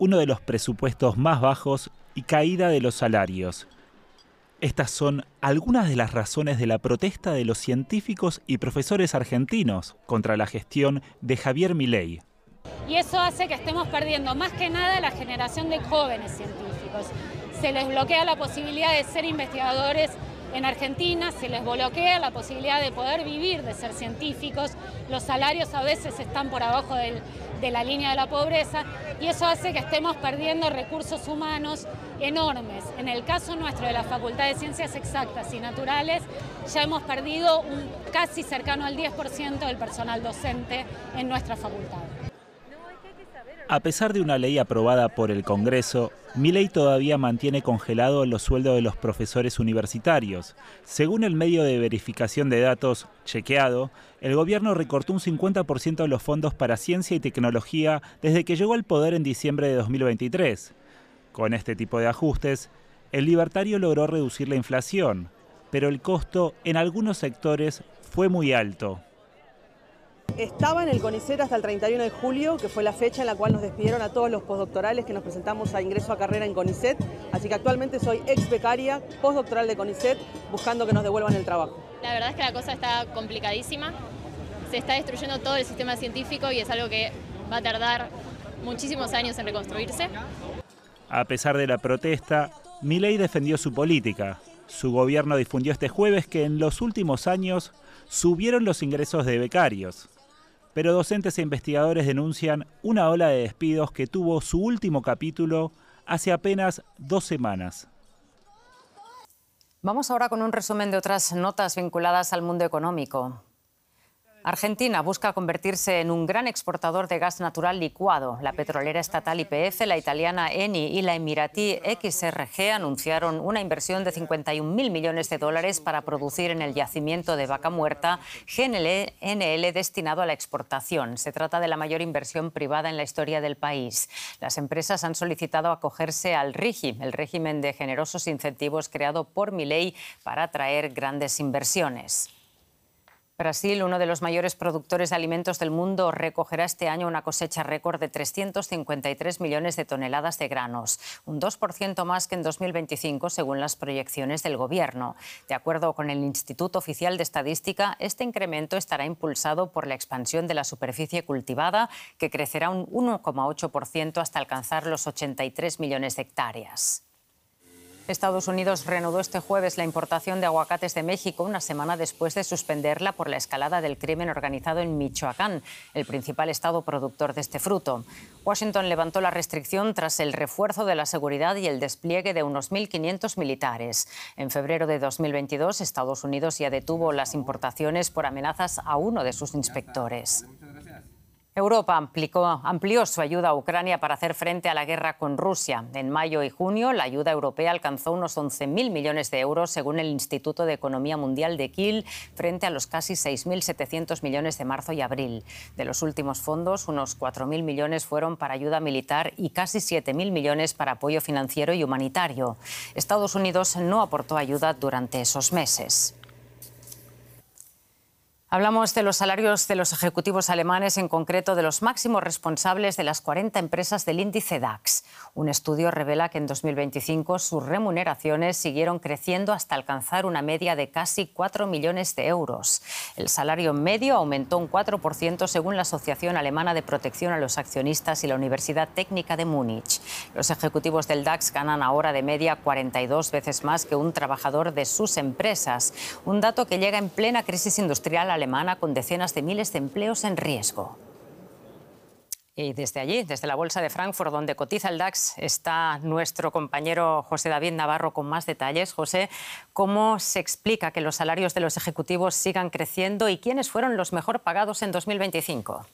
uno de los presupuestos más bajos y caída de los salarios. Estas son algunas de las razones de la protesta de los científicos y profesores argentinos contra la gestión de Javier Milei. Y eso hace que estemos perdiendo más que nada la generación de jóvenes científicos. Se les bloquea la posibilidad de ser investigadores en Argentina, se les bloquea la posibilidad de poder vivir de ser científicos, los salarios a veces están por abajo de la línea de la pobreza y eso hace que estemos perdiendo recursos humanos enormes. En el caso nuestro de la Facultad de Ciencias Exactas y Naturales ya hemos perdido casi cercano al 10% del personal docente en nuestra facultad. A pesar de una ley aprobada por el Congreso, Milei todavía mantiene congelados los sueldos de los profesores universitarios. Según el medio de verificación de datos Chequeado, el gobierno recortó un 50% de los fondos para ciencia y tecnología desde que llegó al poder en diciembre de 2023. Con este tipo de ajustes, el libertario logró reducir la inflación, pero el costo en algunos sectores fue muy alto. Estaba en el CONICET hasta el 31 de julio, que fue la fecha en la cual nos despidieron a todos los postdoctorales que nos presentamos a ingreso a carrera en CONICET. Así que actualmente soy ex becaria, postdoctoral de CONICET, buscando que nos devuelvan el trabajo. La verdad es que la cosa está complicadísima. Se está destruyendo todo el sistema científico y es algo que va a tardar muchísimos años en reconstruirse. A pesar de la protesta, Milei defendió su política. Su gobierno difundió este jueves que en los últimos años subieron los ingresos de becarios. Pero docentes e investigadores denuncian una ola de despidos que tuvo su último capítulo hace apenas 2 semanas. Vamos ahora con un resumen de otras notas vinculadas al mundo económico. Argentina busca convertirse en un gran exportador de gas natural licuado. La petrolera estatal YPF, la italiana Eni y la emiratí XRG anunciaron una inversión de 51.000 millones de dólares para producir en el yacimiento de Vaca Muerta GNL destinado a la exportación. Se trata de la mayor inversión privada en la historia del país. Las empresas han solicitado acogerse al RIGI, el régimen de generosos incentivos creado por Milei para atraer grandes inversiones. Brasil, uno de los mayores productores de alimentos del mundo, recogerá este año una cosecha récord de 353 millones de toneladas de granos, un 2% más que en 2025, según las proyecciones del Gobierno. De acuerdo con el Instituto Oficial de Estadística, este incremento estará impulsado por la expansión de la superficie cultivada, que crecerá un 1,8% hasta alcanzar los 83 millones de hectáreas. Estados Unidos reanudó este jueves la importación de aguacates de México, una semana después de suspenderla por la escalada del crimen organizado en Michoacán, el principal estado productor de este fruto. Washington levantó la restricción tras el refuerzo de la seguridad y el despliegue de unos 1.500 militares. En febrero de 2022, Estados Unidos ya detuvo las importaciones por amenazas a uno de sus inspectores. Europa amplió su ayuda a Ucrania para hacer frente a la guerra con Rusia. En mayo y junio, la ayuda europea alcanzó unos 11.000 millones de euros, según el Instituto de Economía Mundial de Kiel, frente a los casi 6.700 millones de marzo y abril. De los últimos fondos, unos 4.000 millones fueron para ayuda militar y casi 7.000 millones para apoyo financiero y humanitario. Estados Unidos no aportó ayuda durante esos meses. Hablamos de los salarios de los ejecutivos alemanes, en concreto de los máximos responsables de las 40 empresas del índice DAX. Un estudio revela que en 2025 sus remuneraciones siguieron creciendo hasta alcanzar una media de casi 4 millones de euros. El salario medio aumentó un 4% según la Asociación Alemana de Protección a los Accionistas y la Universidad Técnica de Múnich. Los ejecutivos del DAX ganan ahora de media 42 veces más que un trabajador de sus empresas, un dato que llega en plena crisis industrial alemana, con decenas de miles de empleos en riesgo. Y desde allí, desde la Bolsa de Frankfurt, donde cotiza el DAX, está nuestro compañero José David Navarro con más detalles. José, ¿cómo se explica que los salarios de los ejecutivos sigan creciendo y quiénes fueron los mejor pagados en 2025?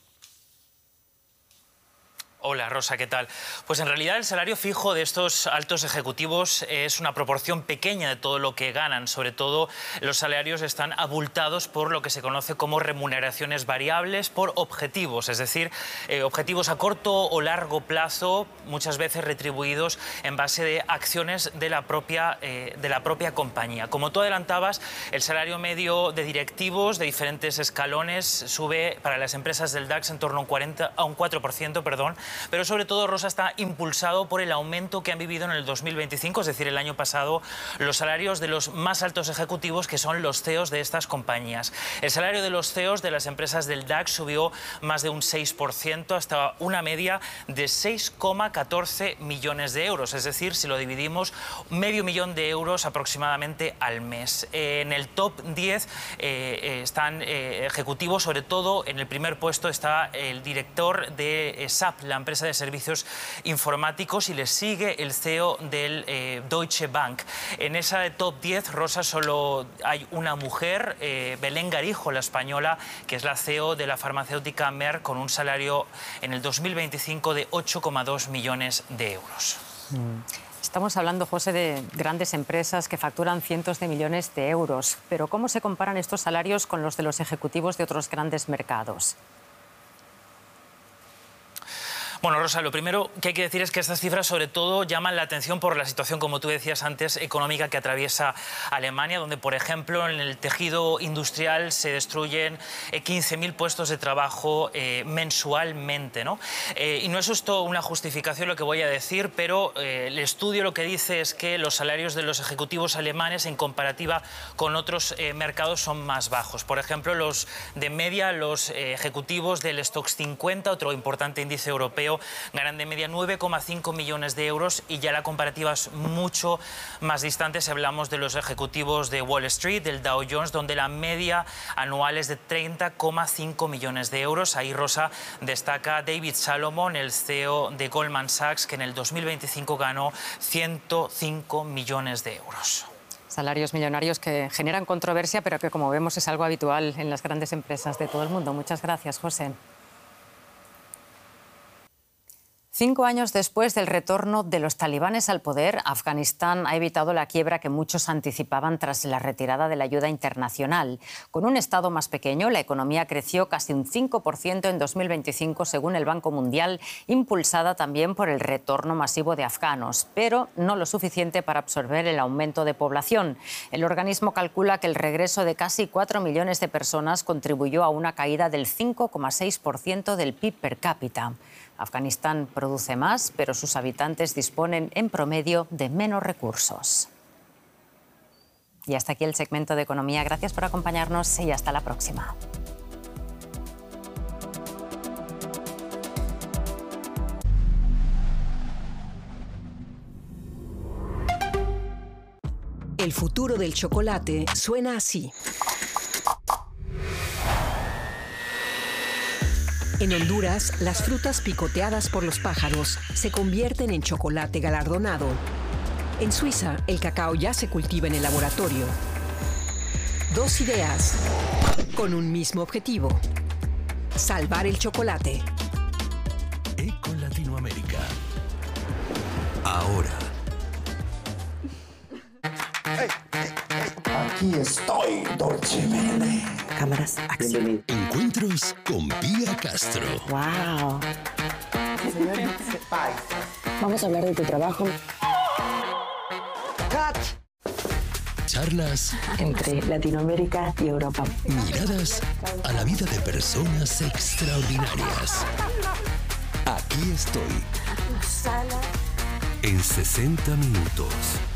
Hola Rosa, ¿qué tal? Pues en realidad el salario fijo de estos altos ejecutivos es una proporción pequeña de todo lo que ganan. Sobre todo los salarios están abultados por lo que se conoce como remuneraciones variables por objetivos, es decir, objetivos a corto o largo plazo, muchas veces retribuidos en base de acciones de la propia compañía. Como tú adelantabas, el salario medio de directivos de diferentes escalones sube para las empresas del DAX en torno a un 4%, pero sobre todo, Rosa, está impulsado por el aumento que han vivido en el 2025, es decir, el año pasado, los salarios de los más altos ejecutivos, que son los CEOs de estas compañías. El salario de los CEOs de las empresas del DAX subió más de un 6%, hasta una media de 6,14 millones de euros, es decir, si lo dividimos, medio millón de euros aproximadamente al mes. En el top 10 están ejecutivos, sobre todo en el primer puesto está el director de SAP, la empresa de servicios informáticos, y le sigue el CEO del Deutsche Bank. En esa top 10, Rosa, solo hay una mujer, Belén Garijo, la española, que es la CEO de la farmacéutica Merck, con un salario en el 2025 de 8,2 millones de euros. Estamos hablando, José, de grandes empresas que facturan cientos de millones de euros, pero ¿cómo se comparan estos salarios con los de los ejecutivos de otros grandes mercados? Bueno, Rosa, lo primero que hay que decir es que estas cifras sobre todo llaman la atención por la situación, como tú decías antes, económica que atraviesa Alemania, donde, por ejemplo, en el tejido industrial se destruyen 15.000 puestos de trabajo mensualmente, ¿no? Y no es esto una justificación lo que voy a decir, pero el estudio lo que dice es que los salarios de los ejecutivos alemanes en comparativa con otros mercados son más bajos. Por ejemplo, los de media, los ejecutivos del Stoxx 50, otro importante índice europeo, ganan de media 9,5 millones de euros, y ya la comparativa es mucho más distante si hablamos de los ejecutivos de Wall Street, del Dow Jones, donde la media anual es de 30,5 millones de euros. Ahí, Rosa, destaca David Salomon, el CEO de Goldman Sachs, que en el 2025 ganó 105 millones de euros. Salarios millonarios que generan controversia, pero que, como vemos, es algo habitual en las grandes empresas de todo el mundo. Muchas gracias, José. 5 años después del retorno de los talibanes al poder, Afganistán ha evitado la quiebra que muchos anticipaban tras la retirada de la ayuda internacional. Con un Estado más pequeño, la economía creció casi un 5% en 2025, según el Banco Mundial, impulsada también por el retorno masivo de afganos, pero no lo suficiente para absorber el aumento de población. El organismo calcula que el regreso de casi 4 millones de personas contribuyó a una caída del 5,6% del PIB per cápita. Afganistán produce más, pero sus habitantes disponen en promedio de menos recursos. Y hasta aquí el segmento de Economía. Gracias por acompañarnos y hasta la próxima. El futuro del chocolate suena así. En Honduras, las frutas picoteadas por los pájaros se convierten en chocolate galardonado. En Suiza, el cacao ya se cultiva en el laboratorio. 2 ideas con un mismo objetivo: salvar el chocolate. Eco Latinoamérica. Ahora. Aquí estoy, Dolce Vele. Cámaras, acción. Encuentros con Pía Castro. ¡Wow! Vamos a hablar de tu trabajo. Charlas entre Latinoamérica y Europa. Miradas a la vida de personas extraordinarias. Aquí estoy. En 60 minutos.